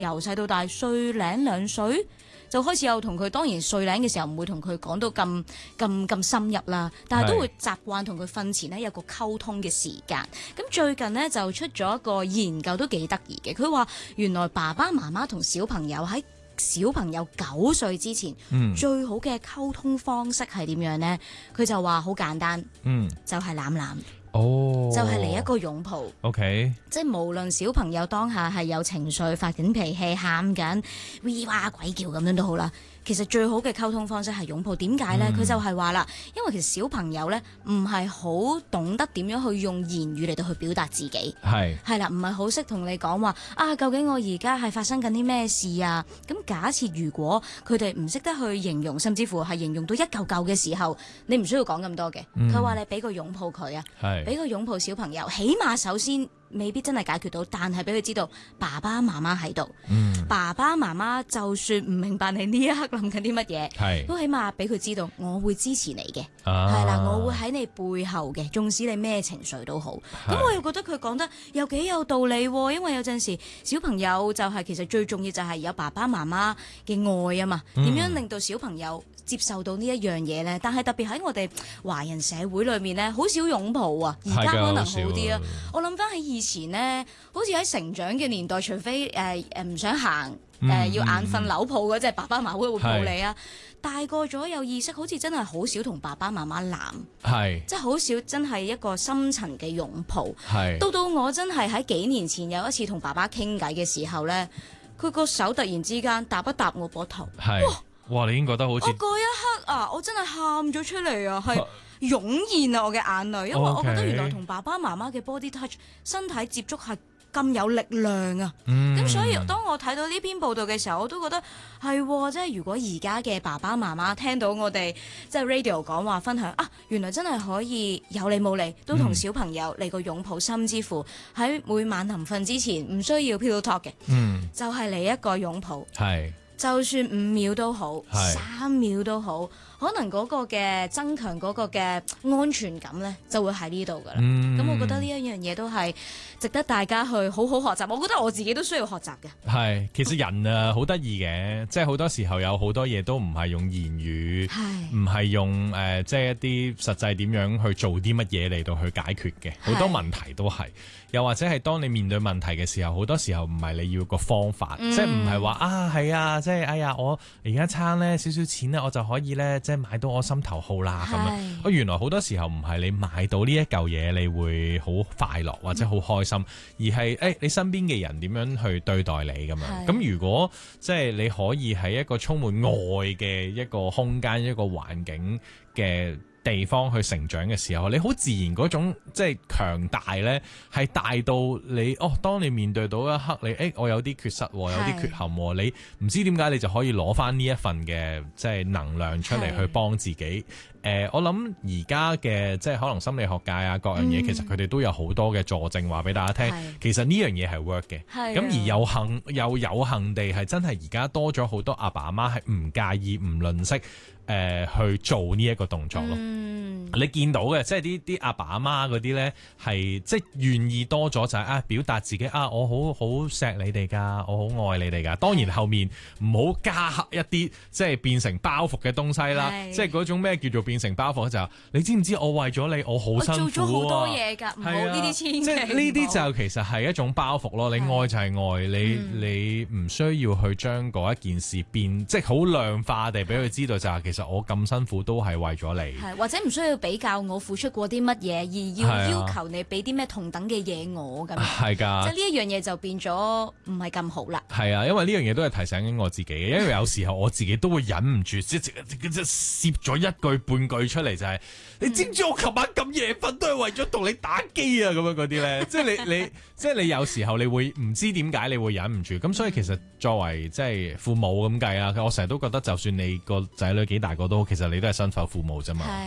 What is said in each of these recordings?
由細到大歲零兩歲就開始有同佢，當然歲零嘅時候唔會同佢講到咁深入啦，但係都會習慣同佢瞓前呢有個溝通嘅時間。咁最近呢，就出咗一個研究都幾得意嘅，佢話原來爸爸媽媽同小朋友喺小朋友9歲之前，最好嘅溝通方式係點樣呢？佢就話好簡單，就係攬攬。就係嚟一個擁抱。 OK， 即係無論小朋友當下係有情緒、發緊脾氣、喊緊、咿哇鬼叫咁樣都好啦。其實最好嘅溝通方式係擁抱。點解呢？佢就係話啦，因為其實小朋友呢唔係好懂得點樣去用言語嚟到去表達自己。係啦，唔係好識同你講話啊，究竟我而家係發生緊啲咩事啊？咁假設如果佢哋唔識得去形容，甚至乎係形容到一嚿嚿嘅時候，你唔需要講咁多嘅。佢話你俾個擁抱佢啊，俾個擁抱小朋友，起碼首先未必真係解決到，但係俾佢知道爸爸媽媽喺度。爸爸媽媽就算唔明白你呢一刻諗緊啲乜嘢，都起碼俾佢知道我會支持你嘅，係啦，我會喺你背後嘅，縱使你咩情緒都好。咁我又覺得佢講得又幾有道理喎，因為有陣時小朋友就係其實最重要就係有爸爸媽媽嘅愛啊嘛，點樣令到小朋友接受到呢一樣嘢呢？但係特別喺我哋華人社會裏面呢，好少擁抱啊，而家可能好啲啊。我諗翻起以前呢，好似喺成長嘅年代，除非唔想行要眼瞓扭抱嗰隻，爸爸媽媽會抱你啊。大個咗有意識，好似真係好少同爸爸媽媽攬，即係好少真係一個深層嘅擁抱。到我真係喺幾年前有一次同爸爸傾偈嘅時候呢，佢個手突然之間搭一搭我膊頭， 哇！你已經覺得好似我嗰一刻啊，我真係喊咗出嚟啊，係湧現啊我嘅眼淚，因為我覺得原來同爸爸媽媽嘅 body touch 身體接觸係咁有力量啊。咁所以當我睇到呢篇報道嘅時候，我都覺得係，即係如果而家嘅爸爸媽媽聽到我哋即係 radio 講話分享啊，原來真係可以有理冇理都同小朋友嚟個擁抱，甚至乎喺每晚臨瞓之前唔需要 pillow talk 嘅，就係嚟一個擁抱。就算5秒都好，3秒都好，可能嗰個嘅增強嗰個嘅安全感呢，就會喺呢度噶啦。咁我覺得呢一樣嘢都係值得大家去好好學習。我覺得我自己都需要學習嘅。 其實人啊好得意嘅，即係好多時候有好多嘢都唔係用言語，唔係用即係一啲實際點樣去做啲乜嘢嚟到去解決嘅。好多問題都係，又或者係當你面對問題嘅時候，好多時候唔係你要個方法，即係唔係話啊係啊，即係哎呀我而家撐呢少少錢呢，我就可以呢，即係買到我心頭好啦咁樣。原來好多時候唔係你買到呢一嚿嘢，你會好快樂或者好開心，而係你身邊嘅人點樣去對待你咁樣。咁如果即係你可以喺一個充滿愛嘅一個空間、一個環境嘅地方去成長嘅時候，你好自然嗰種即係強大咧，係大到你當你面對到一刻你我有啲缺失，有啲缺陷，你唔知點解你就可以攞翻呢一份嘅即係能量出嚟去幫自己。我諗而家嘅即係可能心理學界啊各樣嘢，其實佢哋都有好多嘅助證話俾大家聽，其實呢樣嘢係 work 嘅。咁而有幸地係真係而家多咗好多阿爸阿媽係唔介意唔吝嗇去做呢一個動作咯。你見到嘅即係啲阿爸阿媽嗰啲咧，係即係願意多咗就係表達自己我好錫你哋㗎，我好愛你哋㗎。當然後面唔好加一啲即係變成包袱嘅東西啦。即係嗰種咩叫做變成包袱就係你知唔知我為咗你我好辛苦，我做咗好多嘢㗎，唔好呢啲千祈。即係呢啲就其實係一種包袱咯。你愛就係愛，你唔需要去將嗰一件事變即係好量化地俾佢知道就係其實我咁辛苦都係為咗你。 或者唔需要比較我付出過啲乜嘢，而要求你俾啲咩同等嘅嘢我咁。係㗎，即係呢一樣嘢就變咗唔係咁好啦。係啊，因為呢樣嘢都係提醒緊我自己嘅，因為有時候我自己都會忍唔住即攝咗一句半句出嚟就係、你知唔知我琴晚咁夜瞓都係為咗同你打機啊咁樣嗰啲咧，即係你有時候你會唔知點解你會忍唔住，咁所以其實作為即係父母咁計啊，我成日都覺得就算你個仔女幾大個都好，其實你都係身份父母啫嘛，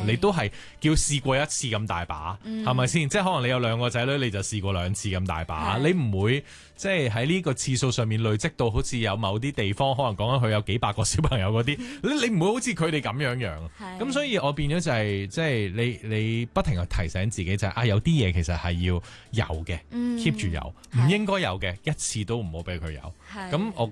你都係叫試過一次咁大把，係咪先？即係可能你有2個仔女，你就試過2次咁大把，你唔會即係喺呢個次數上面累積到好似有某啲地方可能講緊佢有幾百個小朋友嗰啲，你唔會好似佢哋咁樣樣。咁所以我變咗就係即係你不停去提醒自己就係有啲嘢其實係要有嘅，keep 住有，唔應該有嘅一次都唔好俾佢有。咁我